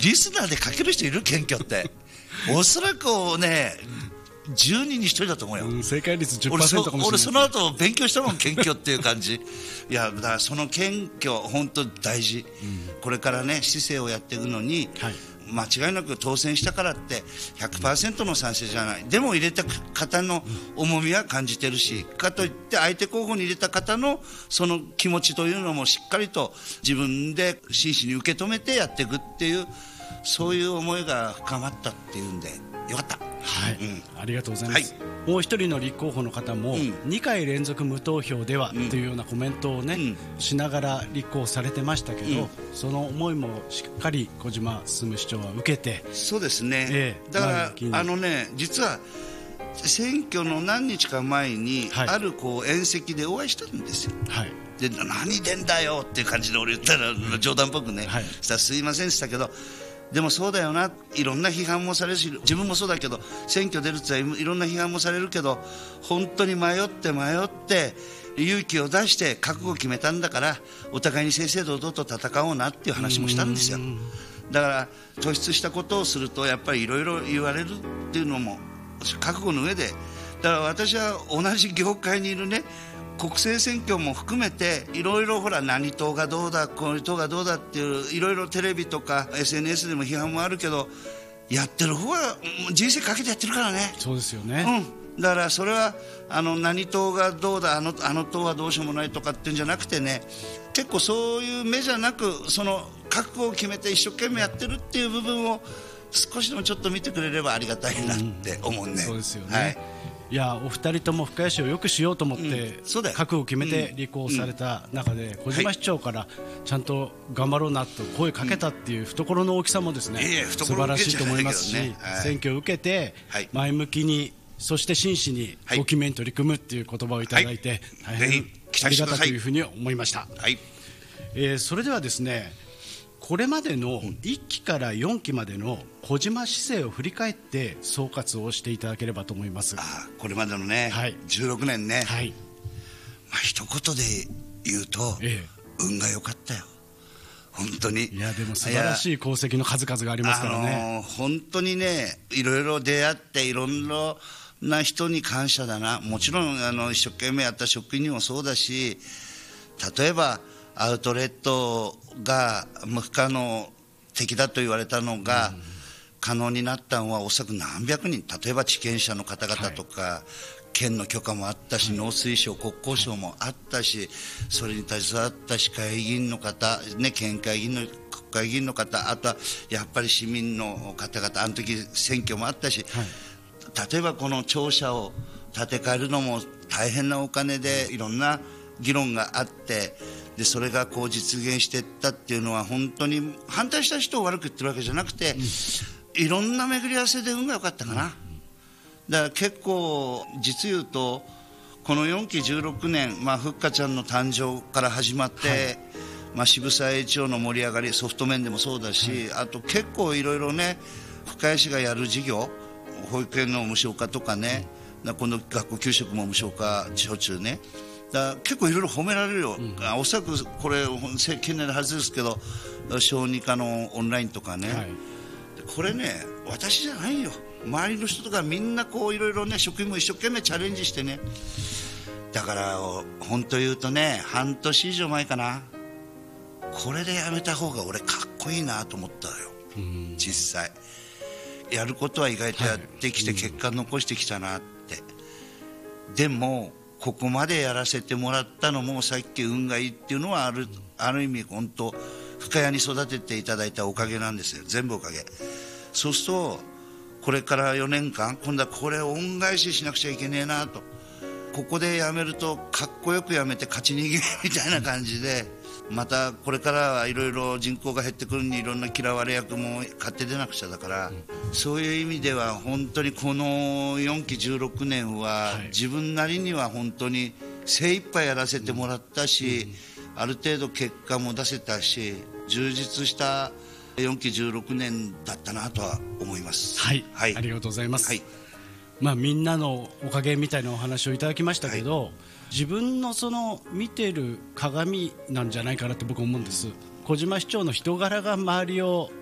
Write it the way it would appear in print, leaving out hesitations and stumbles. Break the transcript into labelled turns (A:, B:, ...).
A: リスナーで書ける人いる？謙虚っておそらくね10人に1人だと思うよ、
B: 正解率 10% かもしれない。
A: 俺その後勉強したもん、謙虚っていう感じいやだからその謙虚本当大事、これからね市政をやっていくのに、間違いなく当選したからって 100% の賛成じゃない。でも入れた方の重みは感じてるし、かといって相手候補に入れた方のその気持ちというのもしっかりと自分で真摯に受け止めてやっていくっていう、そういう思いが深まったっていうんでよかった。
B: ありがとうございます、もう一人の立候補の方も、2回連続無投票ではというようなコメントをね、しながら立候補されてましたけど、その思いもしっかり小島進市長は受けて。
A: そうですね、だから実は選挙の何日か前に、ある宴席でお会いしたんですよ、で何でんだよっていう感じで俺言ったら、冗談っぽくね、したらすいませんでしたけど、でもそうだよな、いろんな批判もされるし、自分もそうだけど選挙出るっていろんな批判もされるけど、本当に迷って勇気を出して覚悟を決めたんだから、お互いに正々堂々と戦おうなっていう話もしたんですよ。だから突出したことをするとやっぱりいろいろ言われるっていうのも覚悟の上で、だから私は同じ業界にいるね、国政選挙も含めていろいろほら、何党がどうだこういう党がどうだっていういろいろテレビとか SNS でも批判もあるけど、やってる方は人生かけてやってるからね。
B: そうですよね、
A: だからそれは何党がどうだ、あの党はどうしようもないとかっていうんじゃなくてね、結構そういう目じゃなく、その覚悟を決めて一生懸命やってるっていう部分を少しでもちょっと見てくれればありがたいなって思うね。
B: そうですよね、いやお二人とも深谷市をよくしようと思って覚悟を決めて立候補された中で、小島市長からちゃんと頑張ろうなと声かけたっていう懐の大きさもですね、素晴らしいと思いますし、選挙を受けて前向きに、そして真摯にご決めに取り組むっていう言葉をいただいて、大変ありがたいというふうに思いました。それではですね、これまでの1期から4期までの小島市政を振り返って総括をしていただければと思います。
A: これまでのね、16年ね、一言で言うと、運が良かったよ本当に。
B: いやでも素晴らしい功績の数々がありますからね、
A: 本当にね、いろいろ出会っていろんな人に感謝だな。もちろん一生懸命やった職員にもそうだし、例えばアウトレットが不可能的だと言われたのが、可能になったのはおそらく何百人、例えば地権者の方々とか、県の許可もあったし、農水省国交省もあったし、それに携わった市会議員の方、県会議員の国会議員の方、あとはやっぱり市民の方々、あの時選挙もあったし、例えばこの庁舎を建て替えるのも大変なお金でいろんな議論があって、でそれが実現していったっていうのは、本当に反対した人を悪く言ってるわけじゃなくて、いろんな巡り合わせで運が良かったかな。だから結構実言うと、この4期16年、ふっかちゃんの誕生から始まって、渋沢栄一郎の盛り上がり、ソフト面でもそうだし、あと結構いろいろね、深谷市がやる事業、保育園の無償化とかね、この学校給食も無償化小中ね、だ結構いろいろ褒められるよ、おそらくこれ県内のはずですけど、小児科のオンラインとかね、これね、私じゃないよ、周りの人とかみんないろいろね、職員も一生懸命チャレンジしてね。だから本当言うとね、半年以上前かな、これでやめた方が俺かっこいいなと思ったよ。実際やることは意外とやってきて結果残してきたなって、でもここまでやらせてもらったのもさっき運がいいっていうのはある意味本当深谷に育てていただいたおかげなんですよ、全部おかげ。そうするとこれから4年間今度はこれを恩返ししなくちゃいけねえなと、ここでやめるとかっこよくやめて勝ち逃げみたいな感じで、またこれからはいろいろ人口が減ってくるのにいろんな嫌われ役も買って出なくちゃだから、そういう意味では本当にこの4期16年は自分なりには本当に精一杯やらせてもらったし、ある程度結果も出せたし、充実した4期16年だったなとは思います。
B: ありがとうございます。みんなのおかげみたいなお話をいただきましたけど、自分のその見てる鏡なんじゃないかなって僕思うんです。小島市長の人柄が周りを